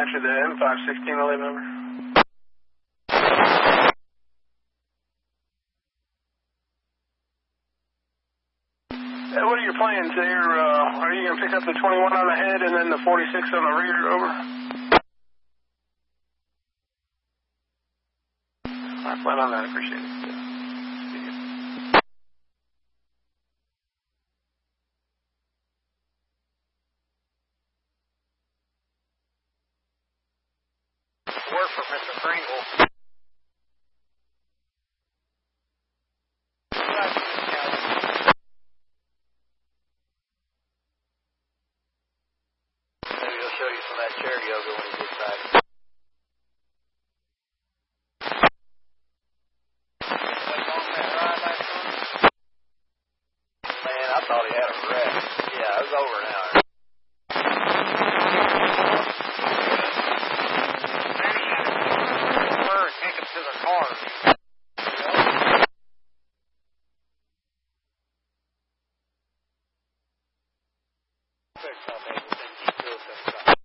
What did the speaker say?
match of the M516LA number. Hey, what are your plans there? Are you going to pick up the 21 on the head and then the 46 on the rear? Over. I plan on that. Appreciate it. Work for Mr. Pringle. Maybe he'll show you some of that chair yoga when he gets back. Man, I thought he had a wreck. Yeah, it was over an hour. Take him to the car. Fix something.